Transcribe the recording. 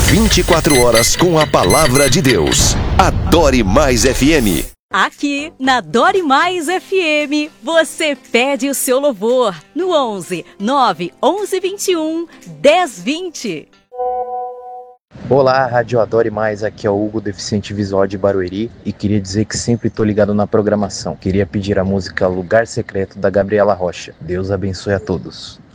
24 horas com a palavra de Deus. Adore Mais FM. Aqui na Dore Mais FM, você pede o seu louvor no 11 9 11 21 10 20. Olá, Rádio Adore Mais, aqui é o Hugo, deficiente visual de Barueri, e queria dizer que sempre estou ligado na programação. Queria pedir a música Lugar Secreto da Gabriela Rocha. Deus abençoe a todos.